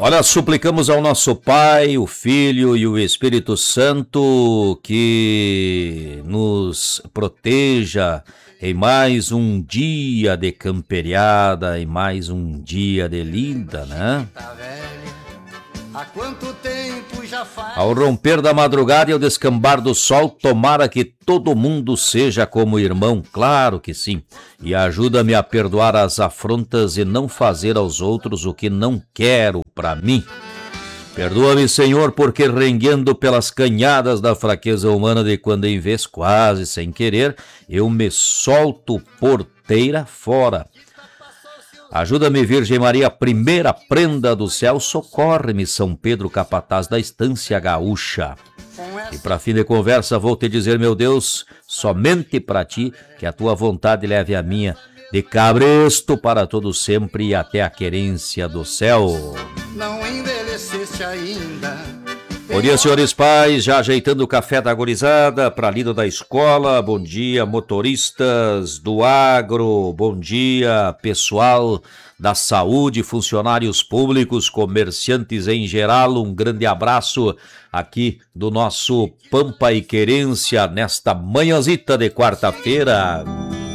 Olha, suplicamos ao nosso Pai, o Filho e o Espírito Santo que nos proteja em mais um dia de camperiada, em mais um dia de lida, né? Há quanto tempo já faz? Ao romper da madrugada e ao descambar do sol, tomara que todo mundo seja como irmão, claro que sim. E ajuda-me a perdoar as afrontas e não fazer aos outros o que não quero para mim. Perdoa-me, Senhor, porque renguendo pelas canhadas da fraqueza humana de quando em vez, quase sem querer, eu me solto porteira fora. Ajuda-me, Virgem Maria, primeira prenda do céu, socorre-me, São Pedro, capataz da estância gaúcha. E para fim de conversa vou te dizer, meu Deus, somente para ti, que a tua vontade leve a minha, de cabresto para todo sempre e até a querência do céu. Não envelheceste ainda. Bom dia, senhores pais, já ajeitando o café da gurizada para a lida da escola. Bom dia, motoristas do agro. Bom dia, pessoal da saúde, funcionários públicos, comerciantes em geral. Um grande abraço aqui do nosso Pampa e Querência nesta manhãzita de quarta-feira.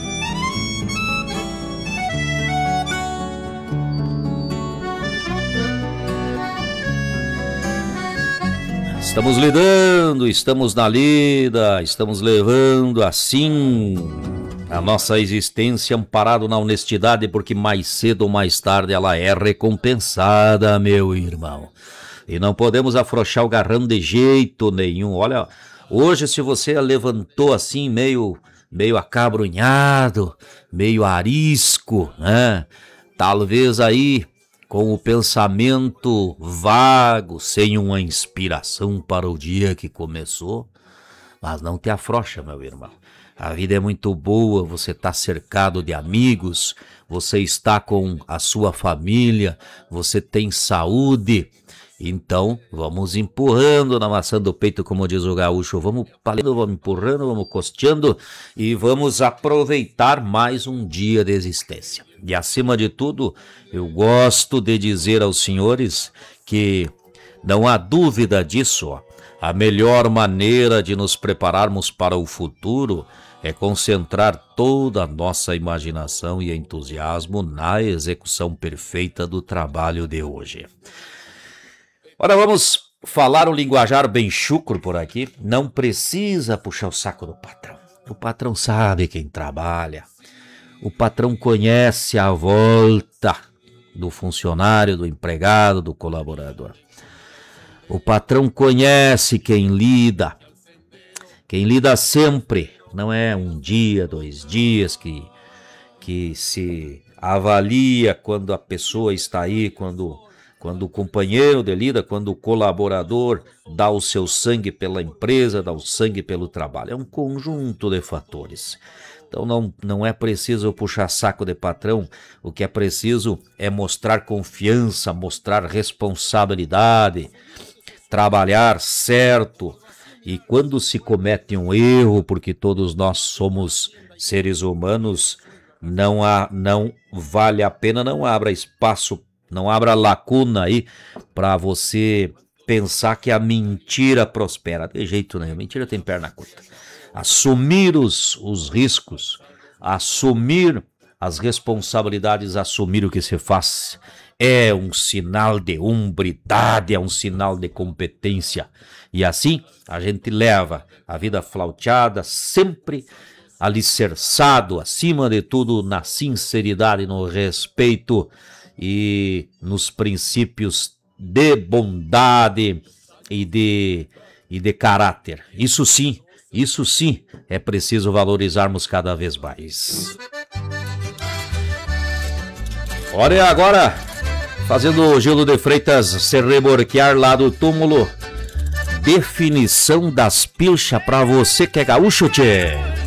Estamos lidando, estamos na lida, estamos levando assim a nossa existência amparado na honestidade, porque mais cedo ou mais tarde ela é recompensada, meu irmão. E não podemos afrouxar o garrão de jeito nenhum. Olha, hoje se você levantou assim meio acabrunhado, meio arisco, né? Talvez aí com o pensamento vago, sem uma inspiração para o dia que começou. Mas não te afrouxa, meu irmão. A vida é muito boa, você está cercado de amigos, você está com a sua família, você tem saúde. Então, vamos empurrando na maçã do peito, como diz o gaúcho. Vamos palendo, vamos empurrando, vamos costeando e vamos aproveitar mais um dia de existência. E acima de tudo, eu gosto de dizer aos senhores que não há dúvida disso, ó. A melhor maneira de nos prepararmos para o futuro é concentrar toda a nossa imaginação e entusiasmo na execução perfeita do trabalho de hoje. Ora, vamos falar um linguajar bem chucro por aqui. Não precisa puxar o saco do patrão. O patrão sabe quem trabalha. O patrão conhece a volta do funcionário, do empregado, do colaborador. O patrão conhece quem lida. Quem lida sempre. Não é um dia, 2 dias que se avalia quando a pessoa está aí, quando o companheiro de lida, quando o colaborador dá o seu sangue pela empresa, dá o sangue pelo trabalho. É um conjunto de fatores. Então não é preciso puxar saco de patrão, o que é preciso é mostrar confiança, mostrar responsabilidade, trabalhar certo. E quando se comete um erro, porque todos nós somos seres humanos, não vale a pena, não abra espaço, não abra lacuna aí para você pensar que a mentira prospera. De jeito nenhum, mentira tem perna curta. Assumir os riscos, assumir as responsabilidades, assumir o que se faz, é um sinal de hombridade, é um sinal de competência. E assim a gente leva a vida flauteada, sempre alicerçado, acima de tudo, na sinceridade, no respeito e nos princípios de bondade e de caráter. Isso sim, é preciso valorizarmos cada vez mais. Olha agora, fazendo o Gildo de Freitas se reborquear lá do túmulo. Definição das pilchas pra você que é gaúcho, tchê.